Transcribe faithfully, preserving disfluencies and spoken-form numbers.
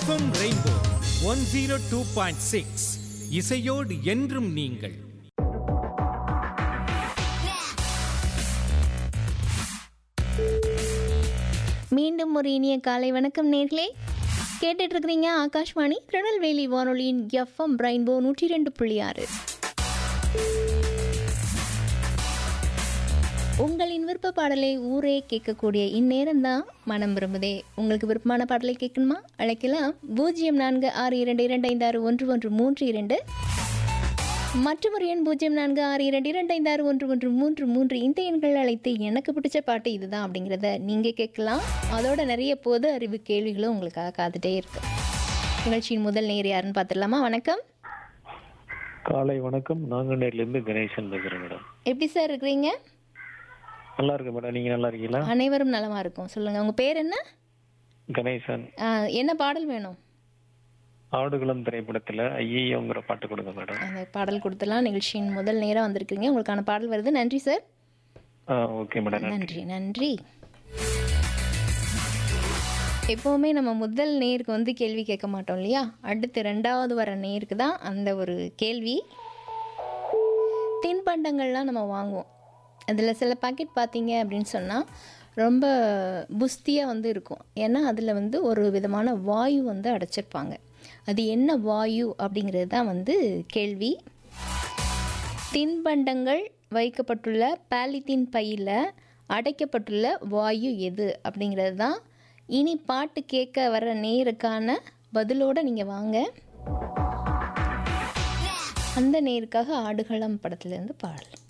FM rainbow one zero two point six இசையோடு என்றும் நீங்கள். மீண்டும் ஒரு இனிய காலை வணக்கம் நேர்களே. கேட்டுட்டு இருக்கிறீங்க ஆகாஷ்வாணி திருநெல்வேலி வானொலியின் எஃப்எம் ரெயின்போ நூற்றி ரெண்டு புள்ளி ஆறு. உங்களின் விருப்ப பாடலை ஊரே கேட்கக்கூடிய இந்நேரம் தான் மனம் விரும்புதே. உங்களுக்கு விருப்பமான பாடலை கேட்கணுமா? அழைக்கலாம் பூஜ்ஜியம் நான்கு ஆறு இரண்டு இரண்டு ஐந்து ஆறு ஒன்று ஒன்று மூன்று இரண்டு. மற்றொரு எண் பூஜ்ஜியம் நான்கு ஆறு இரண்டு இரண்டு ஐந்து ஆறு ஒன்று ஒன்று மூன்று மூன்று. இந்த எண்கள் அழைத்து எனக்கு பிடிச்ச பாட்டு இதுதான் அப்படிங்கிறத நீங்கள் கேட்கலாம். அதோட நிறைய பொது அறிவு கேள்விகளும் உங்களுக்காக காத்துட்டே இருக்கு. நிகழ்ச்சியின் முதல் நேர் யாருன்னு பார்த்துடலாமா? வணக்கம். காலை வணக்கம். நாங்குநேரிலிருந்து கணேசன் பேசுறேன் மேடம். எப்படி சார் இருக்கிறீங்க? நல்லா இருக்கு மேடம். நீங்க நல்லா இருக்கீங்களா? அனைவரும் நலமா இருக்கும். சொல்லுங்க, உங்க பேர் என்ன? கணேசன். என்ன பாடல் வேணும்? ஆடுகளம் திரைப்படத்துல ஐயோங்கிற பாட்டு கொடுங்க மேடம். அந்த பாடல் கொடுத்துலாம். நிகழ்ச்சியின் முதல் நேரம் வந்திருக்கீங்க, உங்களுக்கான பாடல் வருது. நன்றி சார். Okay madam. நன்றி நன்றி. எப்போவுமே நம்ம முதல் நேருக்கு வந்து கேள்வி கேட்க மாட்டோம் இல்லையா? அடுத்து ரெண்டாவது வர நேருக்கு தான் அந்த ஒரு கேள்வி. தின்பண்டங்கள்லாம் நம்ம வாங்குவோம். அதில் சில பாக்கெட் பார்த்தீங்க அப்படின்னு சொன்னால் ரொம்ப புஸ்தியாக வந்து இருக்கும். ஏன்னா அதில் வந்து ஒரு விதமான வாயு வந்து அடைச்சிருப்பாங்க. அது என்ன வாயு அப்படிங்கிறது தான் வந்து கேள்வி. தின்பண்டங்கள் வைக்கப்பட்டுள்ள பாலித்தீன் பையில் அடைக்கப்பட்டுள்ள வாயு எது அப்படிங்கிறது தான் இனி பாட்டு கேட்க வர நேருக்கான பதிலோடு நீங்கள் வாங்க. அந்த நேருக்காக ஆடுகளம் படத்துலேருந்து பாடல்.